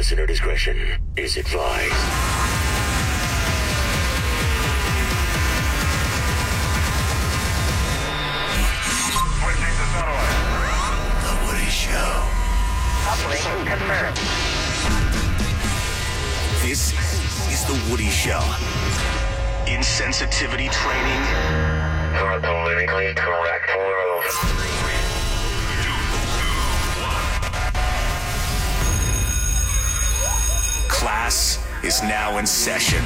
Listener discretion is advised. The Woody Show. Operation confirmed. This is The Woody Show. Insensitivity training for a politically correct world. Class is now in session.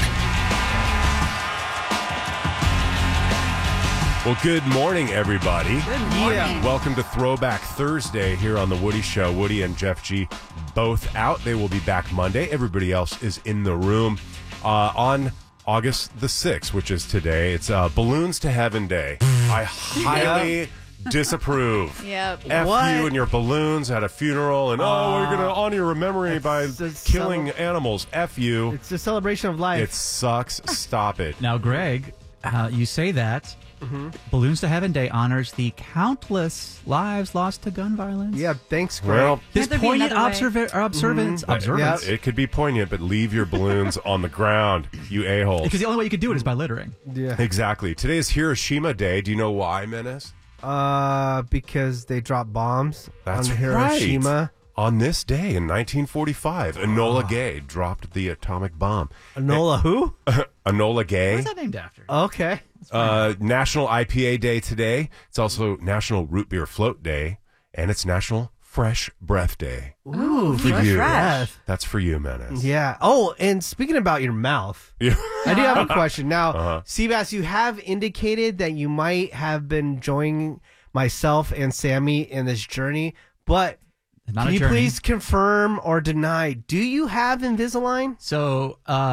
Well, good morning, everybody. Good morning. Yeah. Welcome to Throwback Thursday here on The Woody Show. Woody and Jeff G both out. They will be back Monday. Everybody else is in the room. On August the 6th, which is today, it's Balloons to Heaven Day. I highly disapprove. Yep. F What? you and your balloons at a funeral, and we're going to honor your memory by killing animals. F you. It's a celebration of life. It sucks. Stop it. Now, Greg, you say that. Balloons to Heaven Day honors the countless lives lost to gun violence. Yeah, thanks, Greg. Well, His Can't there be poignant another observance. it could be poignant, but leave your balloons on the ground, you a-holes. Because the only way you could do it is by littering. Yeah. Exactly. Today is Hiroshima Day. Do you know why, Menace? Because they dropped bombs That's on right. Hiroshima. On this day in 1945, Enola Gay dropped the atomic bomb. Enola who? Enola Gay. What's that named after? Okay. National IPA Day today. It's also National Root Beer Float Day, and it's National Fresh Breath Day. Ooh, For you. breath. That's for you, Menace. Yeah. Oh, and speaking about your mouth, Yeah. I do have a question. Now, Uh-huh. Seabass, you have indicated that you might have been joining myself and Sammy in this journey, but Not can a you journey. please confirm or deny, do you have Invisalign? So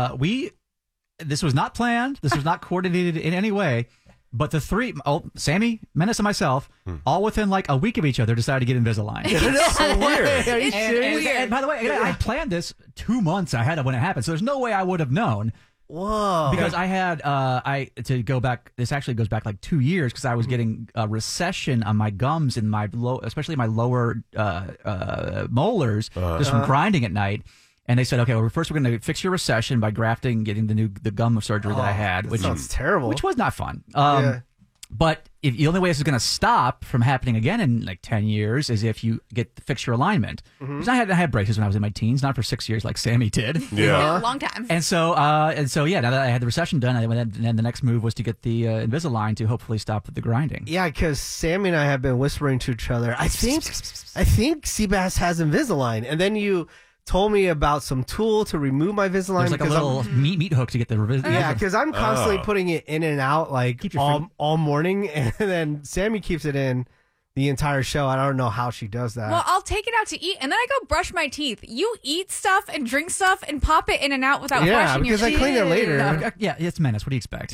this was not planned. This was not coordinated in any way. But the three, Sammy, Menace, and myself, all within like a week of each other, decided to get Invisalign. No way. Are you And, serious? and by the way, I planned this 2 months ahead of when it happened. So there's no way I would have known. Whoa. Because I had, to go back, this actually goes back like 2 years because I was getting a recession on my gums and my especially my lower molars just from grinding at night. And they said, okay, well, first we're going to fix your recession by grafting, getting the gum surgery that I had, which sounds terrible. which was not fun. Yeah. But the only way this is going to stop from happening again in like 10 years is if you fix your alignment. Because I had braces when I was in my teens, not for 6 years like Sammy did. Yeah. Long time. And so, yeah, now that I had the recession done, then the next move was to get the Invisalign to hopefully stop the grinding. Yeah, because Sammy and I have been whispering to each other. I think Seabass has Invisalign, and then you told me about some tool to remove my Invisalign. There's like a because little meat hook to get the yeah, because I'm constantly putting it in and out like Keep your all morning, and then Sammy keeps it in the entire show. I don't know how she does that. Well, I'll take it out to eat, and then I go brush my teeth. You eat stuff and drink stuff and pop it in and out without brushing your because I teeth. clean it later. Yeah, it's Menace. What do you expect?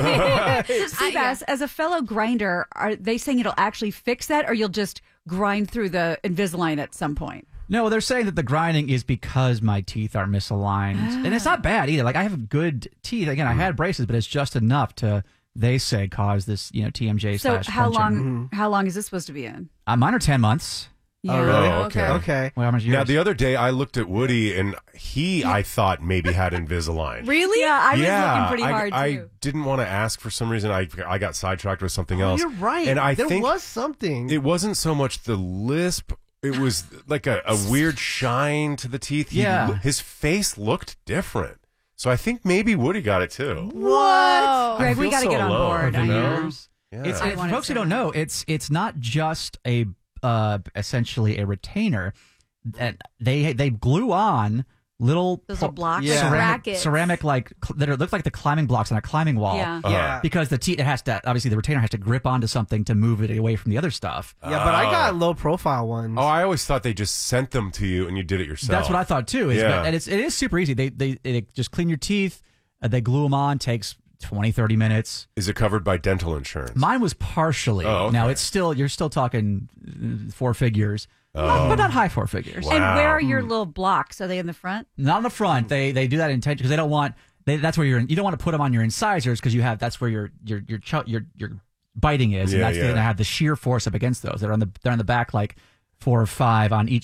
Seabass, as a fellow grinder, are they saying it'll actually fix that, or you'll just grind through the Invisalign at some point? No, they're saying that the grinding is because my teeth are misaligned. And it's not bad either. Like, I have good teeth. Again, I had braces, but it's just enough to, they say, cause this, TMJ So slash how tension. long is this supposed to be in? Mine are 10 months. Yeah. Oh, really? Oh, okay. Okay. Well, how much Now, yours? the other day, I looked at Woody, and I thought maybe had Invisalign. Really? Yeah, I was Yeah, looking pretty hard, I too. didn't want to ask for some reason. I got sidetracked with something else. You're right. And I there think was something. it wasn't so much the lisp. It was like a weird shine to the teeth. Yeah. His face looked different. So I think maybe Woody got it too. Whoa. Greg, we feel got to so get on alone, board. you For know? years. Yeah. It's, I for wanted folks who to- don't know, it's not just a essentially a retainer. That they glue on little Those little blocks? Yeah. Brackets. ceramic like that look like the climbing blocks on a climbing wall. Yeah. yeah. Because the teeth, it has to, obviously the retainer has to grip onto something to move it away from the other stuff. Yeah, but I got low profile ones. Oh, I always thought they just sent them to you and you did it yourself. That's what I thought too. Yeah. And it is super easy. They just clean your teeth, they glue them on, takes 20, 30 minutes. Is it covered by dental insurance? Mine was partially. Oh, okay. Now you're still talking 4 figures, but not high 4 figures. Wow. And where are your little blocks? Are they in the front? Not on the front. They do that intentionally because they don't want. That's where you don't want to put them on your incisors because that's where your biting is, and Yeah, that's yeah. going to have the shear force up against those. They're on the back like 4 or 5 on each